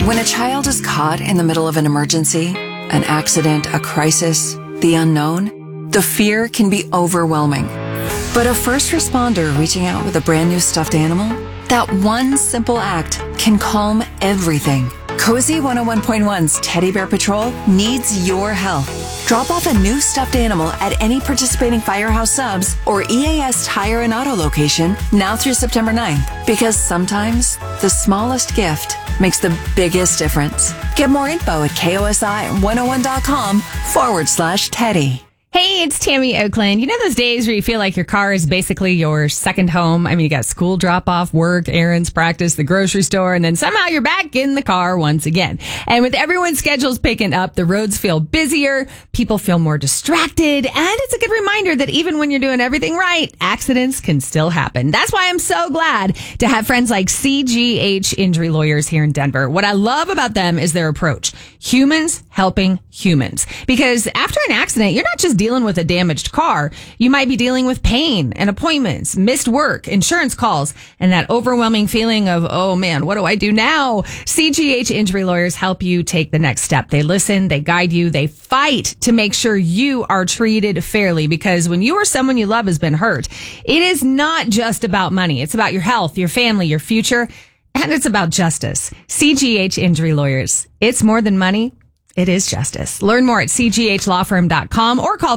When a child is caught in the middle of an emergency, an accident, a crisis, the unknown, the fear can be overwhelming. But a first responder reaching out with a brand new stuffed animal, that one simple act can calm everything. Cozy 101.1's Teddy Bear Patrol needs your help. Drop off a new stuffed animal at any participating Firehouse Subs or EAS Tire and Auto location now through September 9th. Because sometimes the smallest gift makes the biggest difference. Get more info at KOSI101.com/Teddy. Hey, it's Tammy Oakland. You know those days where you feel like your car is basically your second home? I mean, you got school drop-off, work, errands, practice, the grocery store, and then somehow you're back in the car once again. And with everyone's schedules picking up, the roads feel busier, people feel more distracted, and it's a good reminder that even when you're doing everything right, accidents can still happen. That's why I'm so glad to have friends like CGH Injury Lawyers here in Denver. What I love about them is their approach. Humans helping humans. Because after an accident, you're not just dealing with a damaged car. You might be dealing with pain and appointments, missed work, insurance calls, and that overwhelming feeling of, oh man, what do I do now? CGH Injury Lawyers help you take the next step. They listen, they guide you, they fight to make sure you are treated fairly, because when you or someone you love has been hurt, it is not just about money. It's about your health, your family, your future, and it's about justice. CGH Injury Lawyers. It's more than money. It is justice. Learn more at cghlawfirm.com or call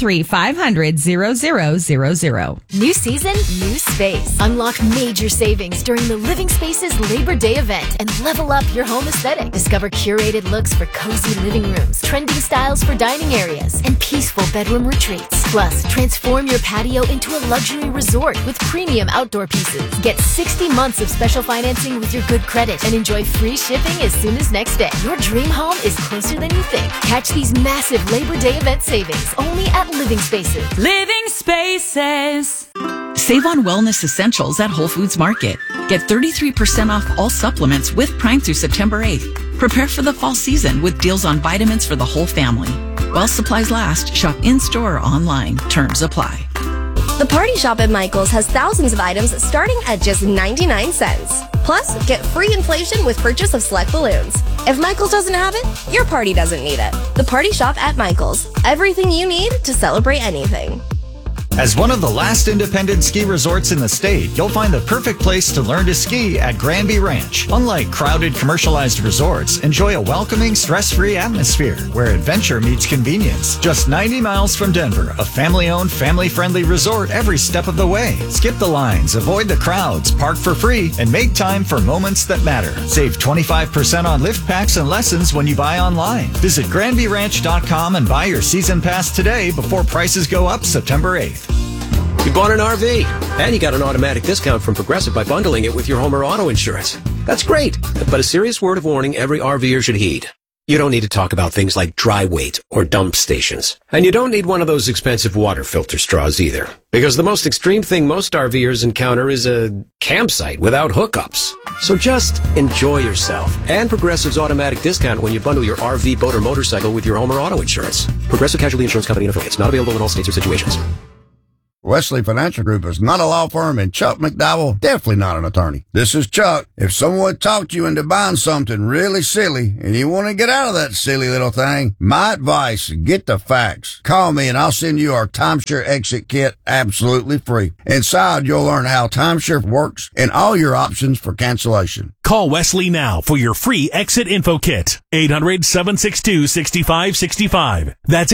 303-500-0000. New season, new space. Unlock major savings during the Living Spaces Labor Day event and level up your home aesthetic. Discover curated looks for cozy living rooms, trending styles for dining areas, and peaceful bedroom retreats. Plus, transform your patio into a luxury resort with premium outdoor pieces. Get 60 months of special financing with your good credit and enjoy free shipping as soon as next day. Your dream home is closer than you think. Catch these massive Labor Day event savings only at Living Spaces. Living Spaces. Save on wellness essentials at Whole Foods Market. Get 33% off all supplements with Prime through September 8th. Prepare for the fall season with deals on vitamins for the whole family. While supplies last, shop in-store or online. Terms apply. The Party Shop at Michael's has thousands of items starting at just 99 cents. Plus, get free inflation with purchase of select balloons. If Michael's doesn't have it, your party doesn't need it. The Party Shop at Michael's. Everything you need to celebrate anything. As one of the last independent ski resorts in the state, you'll find the perfect place to learn to ski at Granby Ranch. Unlike crowded commercialized resorts, enjoy a welcoming, stress-free atmosphere where adventure meets convenience. Just 90 miles from Denver, a family-owned, family-friendly resort every step of the way. Skip the lines, avoid the crowds, park for free, and make time for moments that matter. Save 25% on lift packs and lessons when you buy online. Visit GranbyRanch.com and buy your season pass today before prices go up September 8th. You bought an RV, and you got an automatic discount from Progressive by bundling it with your home or auto insurance. That's great, but a serious word of warning every RVer should heed. You don't need to talk about things like dry weight or dump stations. And you don't need one of those expensive water filter straws either. Because the most extreme thing most RVers encounter is a campsite without hookups. So just enjoy yourself and Progressive's automatic discount when you bundle your RV, boat, or motorcycle with your home or auto insurance. Progressive Casualty Insurance Company and affiliates. Not available in all states or situations. Wesley Financial Group is not a law firm, and Chuck McDowell definitely not an attorney. This is Chuck. If someone talked you into buying something really silly and you want to get out of that silly little thing, my advice, get the facts. Call me and I'll send you our timeshare exit kit absolutely free. Inside, you'll learn how timeshare works and all your options for cancellation. Call Wesley now for your free exit info kit. 800-762-6565. That's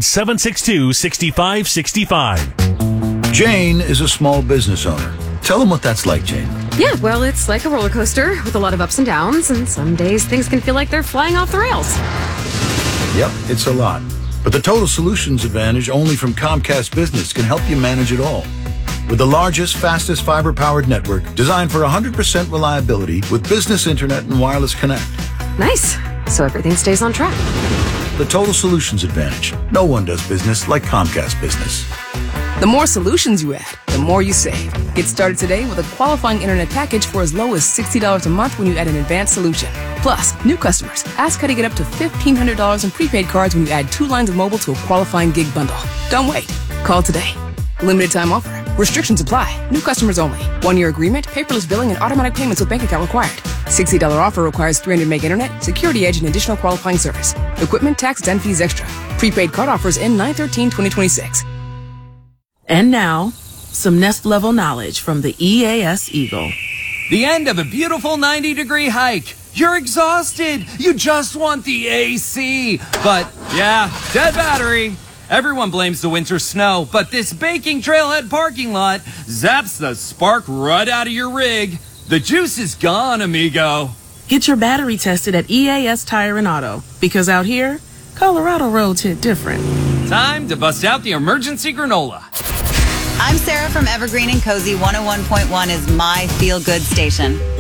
800-762-6565. Jane is a small business owner. Tell them what that's like, Jane. Yeah, well, it's like a roller coaster with a lot of ups and downs, and some days things can feel like they're flying off the rails. Yep, it's a lot. But the Total Solutions Advantage only from Comcast Business can help you manage it all. With the largest, fastest fiber-powered network designed for 100% reliability with business internet and wireless connect. Nice. So everything stays on track. The Total Solutions Advantage. No one does business like Comcast Business. The more solutions you add, the more you save. Get started today with a qualifying internet package for as low as $60 a month when you add an advanced solution. Plus, new customers, ask how to get up to $1,500 in prepaid cards when you add 2 lines of mobile to a qualifying gig bundle. Don't wait. Call today. Limited time offer. Restrictions apply. New customers only. 1-year agreement, paperless billing, and automatic payments with bank account required. $60 offer requires 300 meg internet, security edge, and additional qualifying service. Equipment, taxes, and fees extra. Prepaid card offers end 9/13/2026. And now, some Nest level knowledge from the EAS Eagle. The end of a beautiful 90-degree hike. You're exhausted. You just want the AC. But, yeah, dead battery. Everyone blames the winter snow, but this baking trailhead parking lot zaps the spark right out of your rig. The juice is gone, amigo. Get your battery tested at EAS Tire and Auto, because out here, Colorado roads hit different. Time to bust out the emergency granola. I'm Sarah from Evergreen and Cozy. 101.1 is my feel-good station.